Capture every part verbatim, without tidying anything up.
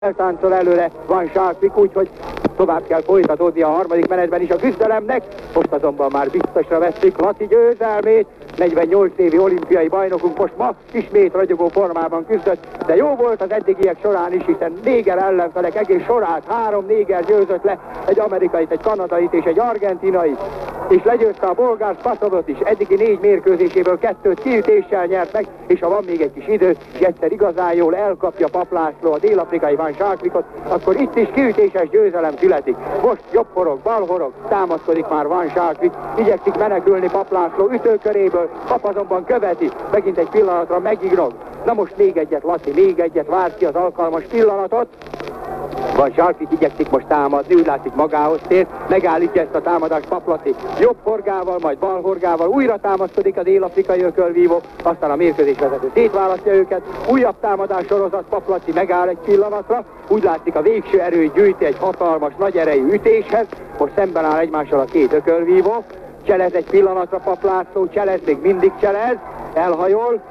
Eltáncol előre Van Schalkwijk, úgyhogy tovább kell folytatódni a harmadik menetben is a küzdelemnek. Most azonban már biztosra veszik Laci győzelmét. negyvennyolc évi olimpiai bajnokunk most ma ismét ragyogó formában küzdött, de jó volt az eddigiek során is, hiszen néger ellenfelek egész sorát, három néger győzött le, egy amerikait, egy kanadait és egy argentinait, és legyőzte a bolgár Spasovot is, eddigi négy mérkőzéséből kettőt kiütéssel nyert meg, és ha van még egy kis idő, és egyszer igazán jól elkapja Papp László a dél-afrikai Van Schalkwijkot, akkor itt is kiütéses győzelem születik. Most jobb horog, bal horog, támaszkodik már Van Schalkwijk, igyekszik menekülni Papp László ütőköréből, Papp azonban követi, megint egy pillanatra megignog. Na most még egyet, Laci, még egyet, vár ki az alkalmas pillanatot. Van Schalkwijk igyekszik most támadni, úgy látszik magához tér, megállítja ezt a támadást Papp Laci. Jobb horgával, majd bal horgával újra támaszkodik a dél-afrikai ökölvívó, aztán a mérkőzés vezető szétválasztja őket, újabb támadás sorozat, Papp Laci megáll egy pillanatra, úgy látszik a végső erőt gyűjti egy hatalmas, nagy erejű ütéshez, most szemben áll egymással a két ökölvívó, cselez egy pillanatra Papp László, cselez, még mindig cselez, elhajol,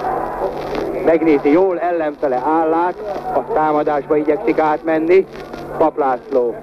megnézi jól ellenfele állát, a támadásba igyekszik átmenni, Papp László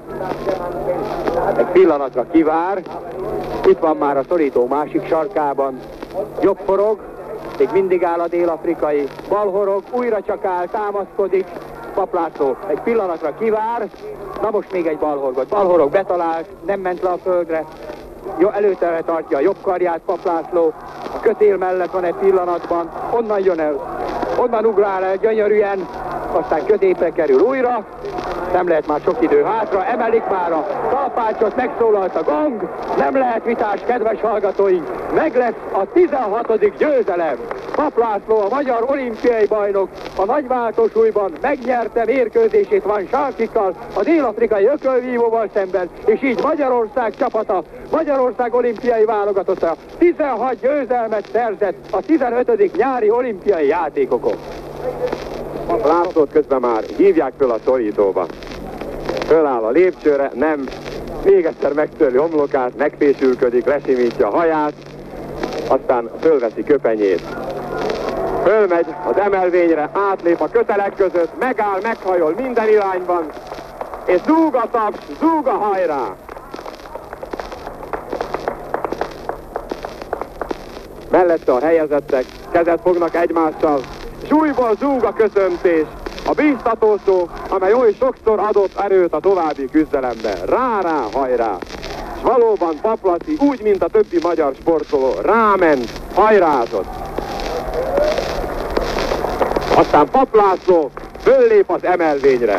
egy pillanatra kivár, itt van már a szorító másik sarkában, jobb horog, még mindig áll a dél-afrikai, bal horog, újra csak áll, támaszkodik, Papp László egy pillanatra kivár, na most még egy balhorgot, balhorog betalált, nem ment le a földre, jó, előttre tartja a jobb karját Papp László, a kötél mellett van egy pillanatban, onnan jön el, onnan ugrál el gyönyörűen, aztán középre kerül újra, nem lehet már sok idő hátra, emelik már a kalapácsot, megszólalt a gong, nem lehet vitás, kedves hallgatóink, meg lesz a tizenhatodik győzelem. Papp László, a magyar olimpiai bajnok, a nagyváltósúlyban megnyerte mérkőzését Van Schalkwijkkal, a dél-afrikai ökölvívóval szemben, és így Magyarország csapata, Magyarország olimpiai válogatotta tizenhat győzelmet szerzett a tizenötödik nyári olimpiai játékokon. Papp Lászlót közben már hívják föl a szorítóba. Föláll a lépcsőre, nem, még egyszer megtörli homlokát, megfésülködik, lesimítja a haját, aztán fölveszi köpenyét. Fölmegy az emelvényre, átlép a kötelek között, megáll, meghajol minden irányban, és zúg a taps, zúg a hajrá! Mellette a helyezettek kezet fognak egymással, súlyból zúg a köszöntés, a bíztató szó, amely oly sokszor adott erőt a további küzdelemben. Rá-rá, hajrá! És valóban Papp Laci, úgy, mint a többi magyar sportoló, ráment, hajrázott. Aztán Papp László föllép az emelvényre.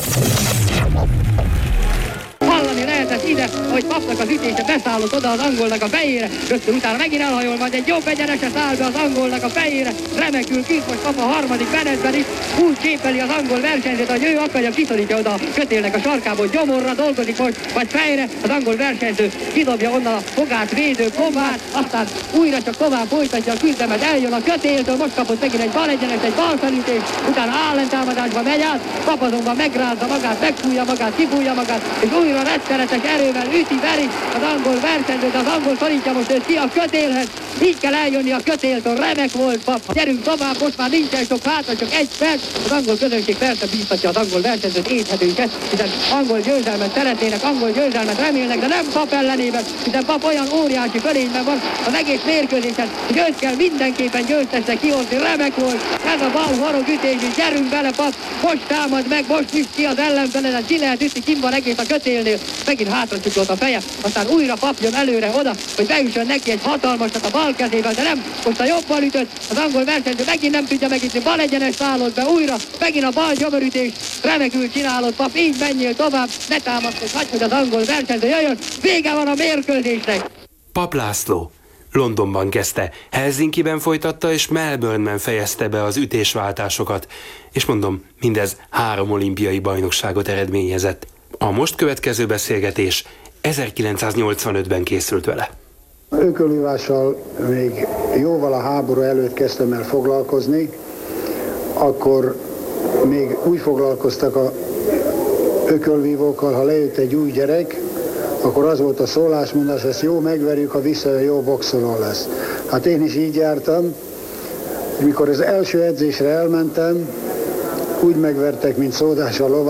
Hallani lehetett ide, hogy Pappnak az ütése beszállott oda az angolnak a fejére, rögtön utána megint elhajol, majd egy jobb egyenese száll be az angolnak a fejére, remekül küzd most Papp a harmadik menetben is, úgy képeli az angol versenyzőt, hogy ő akarja, kiszorítja oda a kötélnek a sarkából, gyomorra dolgozik most, vagy fejre, az angol versenyző kidobja onnan a fogát védő kombát, aztán újra csak tovább folytatja a küzdelmet, eljön a kötéltől, most kapott megint egy bal egyenes, egy bal felütés, utána állentámadásba megy át, Papp azonban megrázza magát, megfújja magát, kifújja magát, és újra rettenetes erővel üti, veri az angol versenyzőt, az angol szorítja most őt ki a kötélhez, így kell eljönni a kötéltől, remek volt Papp. Gyerünk tovább, most már nincsen sok hátra, csak egy perc, az angol közönség persze bíztatja az angol versenyzőt, éthetőnket, hiszen angol győzelmet szeretnének, angol győzelmet remélnek, de nem Papp ellenében, hiszen Papp olyan óriási fölényben van az egész mérkőzésen, hogy őt kell mindenképpen győztesnek kihozni, remek volt, ez a bal horog ütés, és gyerünk bele Papp, most támad meg, most üt ki az ellenfeledet, ki lehet ütni, kim van egész a kötélnél, megint hátra csukolt a feje, aztán újra Papp jön előre oda, hogy beüssön neki egy hatalmasat a bal kezével, de nem, most a jobbal ütött, az angol versenyző megint nem tudja megütni, bal egyenes szállott be újra, megint a bal gyomörütés, remekül csinálott Papp, így menjél tovább, ne támaszkodj, hagyj, hogy az angol versenyző jöjjön, vége van a mérkőzésnek. Papp László Londonban kezdte, Helsinkiben folytatta és Melbourneben fejezte be az ütésváltásokat, és mondom, mindez három olimpiai bajnokságot eredményezett. A most következő beszélgetés ezerkilencszáznyolcvanötben készült vele. Ökölvívással még jóval a háború előtt kezdtem el foglalkozni, akkor még úgy foglalkoztak a ökölvívókkal, ha lejött egy új gyerek, akkor az volt a szólásmondás, ezt jó megverjük, ha visszajön, jó boxoló lesz. Hát én is így jártam, mikor az első edzésre elmentem, úgy megvertek, mint szódás a lovat.